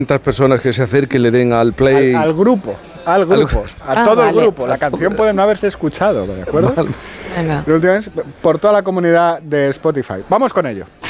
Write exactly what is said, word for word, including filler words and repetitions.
personas que se acerquen, le den al play. Al, al grupo, al grupo, a Ah, todo vale. el grupo. La canción puede no haberse escuchado, ¿de acuerdo? Vale. Venga. De última vez, por toda la comunidad de Spotify. Vamos con ello.